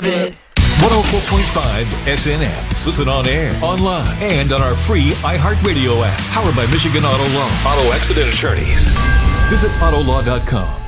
it. 104.5 SNX. Listen on air, online, and on our free iHeartRadio app. Powered by Michigan Auto Loan. Auto Accident Attorneys. Visit Autolaw.com.